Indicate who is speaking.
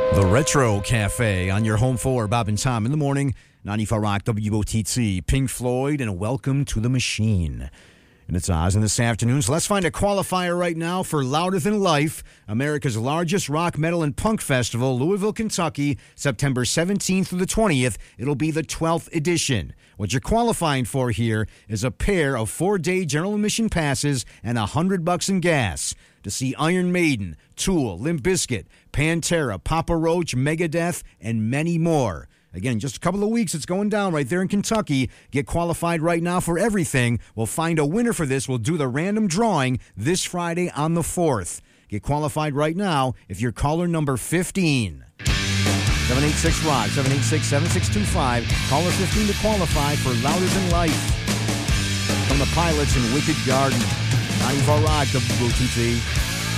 Speaker 1: The Retro Cafe on your home for Bob and Tom in the morning. 94 Rock WOTC, Pink Floyd, and Welcome to the Machine. And it's Oz in this afternoon. So let's find a qualifier right now for Louder Than Life, America's largest rock, metal, and punk festival, Louisville, Kentucky, September 17th through the 20th. It'll be the 12th edition. What you're qualifying for here is a pair of 4-day general admission passes and $100 in gas to see Iron Maiden, Tool, Limp Bizkit, Pantera, Papa Roach, Megadeth, and many more. Again, just a couple of weeks, it's going down right there in Kentucky. Get qualified right now for everything. We'll find a winner for this. We'll do the random drawing this Friday on the 4th. Get qualified right now if you're caller number 15. 786-ROCK, 786-7625. Caller 15 to qualify for Louder Than Life. From the Pilots in Wicked Garden. 94 Rock, WOTC.